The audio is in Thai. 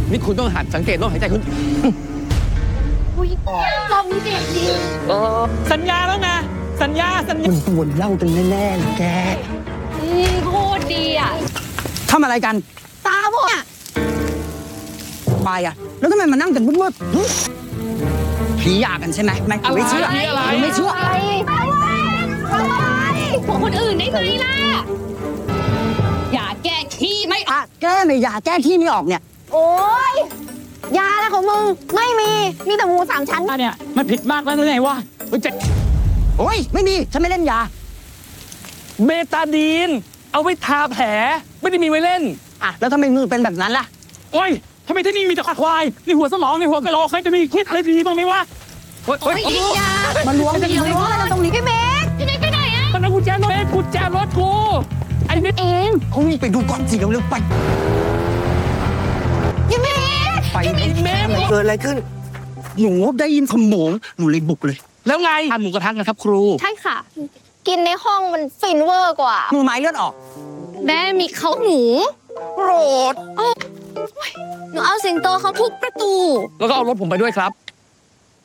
นี่คุณต้องหัดสังเกตลมหายใจคุณรอบนี้เจ็บจริงสัญญาแล้วไงสัญญามันปวดเล่ากันแน่ๆแกโคตรดีอ่ะทำอะไรกันตาบอดไปอ่ะแล้วทำไมมานั่งกันมืดๆผีอยากกันใช่ไหมไม่เชื่อไม่เชื่อของคนอื่นได้ไหมล่ะอย่าแก้ขี้ไม่แก้ไม่ยาแก้ที่ไม่ออกเนี่ยโอ๊ยยาอะไรของมึงไม่มีแต่หมูสามชั้นเนี่ยมันผิดมากแล้วไงวะโอ้ยไม่มีฉันไม่เล่นยาเบตาดีนเอาไว้ทาแผลไม่ได้มีไว้เล่นแล้วทำไมมือเป็นแบบนั้นล่ะโอ้ยทำไมที่นี่มีแต่ควายในหัวสมองในหัวกะโหลกใครจะมีคิดอะไรดีบ้างไหมวะโอ๊ยยามาล้วงอะไรตรงนี้พี่เมฆไปไหนอ่ะตอนนั้นกุญแจรถกูไอ้เม็ดเองไปดูก่อนสิเร็วๆไปพี่เมฆไปเกิดอะไรขึ้นหนูได้ยินขโมงหนูเลยบุกเลยแล้วไงทานหมูกระทะกันครับครูใช่ค่ะกินในห้องมันฟินเวอร์กว่ามือไม้เลือดออกแม่มีเขาหนูโกรธหนูเอาสิงโตเขาทุบประตูแล้วก็เอารถผมไปด้วยครับ